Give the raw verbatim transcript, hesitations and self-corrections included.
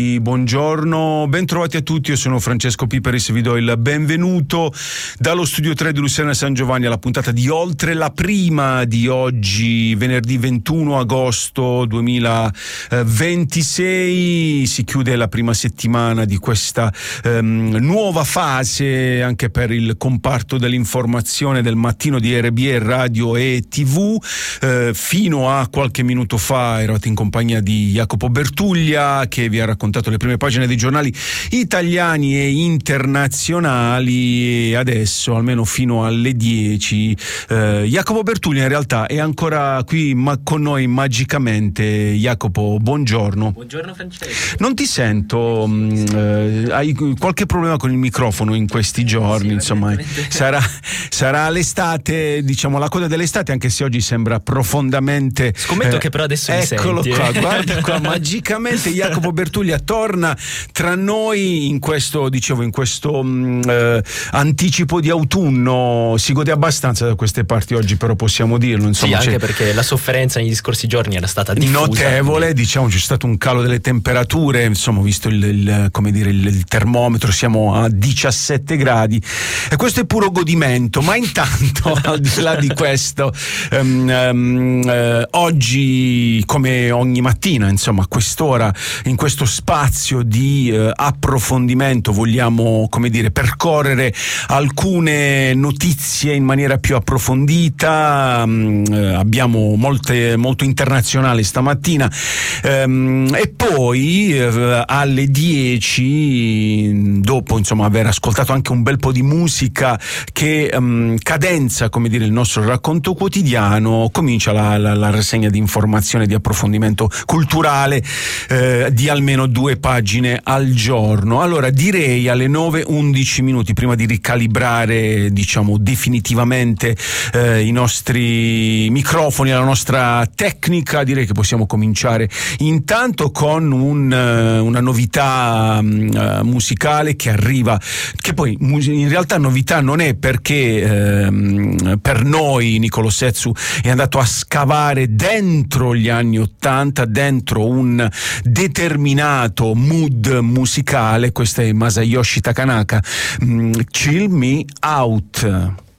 Buongiorno, ben trovati a tutti, io sono Francesco Piperis, vi do il benvenuto dallo studio tre di Lucerna San Giovanni alla puntata di Oltre, la prima di oggi, venerdì ventuno agosto duemilaventisei. Si chiude la prima settimana di questa ehm, nuova fase anche per il comparto dell'informazione del mattino di R B E Radio e tivù. Eh, fino a qualche minuto fa eravate in compagnia di Jacopo Bertuglia, che vi ha raccontato le prime pagine dei giornali italiani e internazionali, e adesso almeno fino alle dieci eh, Jacopo Bertuglia in realtà è ancora qui ma con noi magicamente. Jacopo, buongiorno. Buongiorno Francesco. Non ti sento, mh, eh, hai qualche problema con il microfono in questi giorni? Sì, insomma sarà, sarà l'estate, diciamo la coda dell'estate, anche se oggi sembra profondamente scommetto eh, che però adesso mi eccolo senti. qua, guarda qua, magicamente Jacopo Bertuglia torna tra noi in questo, dicevo, in questo mh, eh, anticipo di autunno. Si gode abbastanza da queste parti oggi, però possiamo dirlo, insomma. Sì, anche perché la sofferenza negli scorsi giorni era stata diffusa, notevole, quindi... diciamo c'è stato un calo delle temperature, insomma, visto il, il come dire il, il termometro, siamo a diciassette gradi e questo è puro godimento. Ma intanto al di là di questo um, um, uh, oggi, come ogni mattina, insomma, a quest'ora, in questo spazio di uh, approfondimento, vogliamo, come dire, percorrere alcune notizie in maniera più approfondita. Um, uh, abbiamo molte, molto internazionale stamattina, um, e poi uh, alle dieci, dopo insomma aver ascoltato anche un bel po' di musica che um, cadenza, come dire, il nostro racconto quotidiano, comincia la, la, la rassegna di informazione, di approfondimento culturale eh, di almeno due pagine al giorno. Allora direi alle nove e undici minuti, prima di ricalibrare, diciamo, definitivamente eh, i nostri microfoni, la nostra tecnica, direi che possiamo cominciare intanto con un, una novità uh, musicale che arriva, che poi in realtà novità non è, perché ehm, per noi Niccolò Setsu è andato a scavare dentro gli anni ottanta, dentro un determinato mood musicale. Questo è Masayoshi Takanaka, mm, Chill Me Out.